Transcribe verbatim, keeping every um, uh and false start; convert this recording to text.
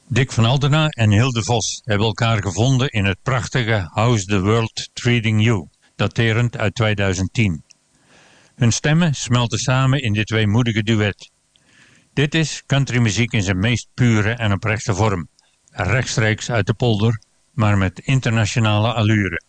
Dick van Altena en Hilde Vos hebben elkaar gevonden in het prachtige How's the World Treating You, daterend uit tweeduizend tien. Hun stemmen smelten samen in dit weemoedige duet. Dit is countrymuziek in zijn meest pure en oprechte vorm, rechtstreeks uit de polder, maar met internationale allure.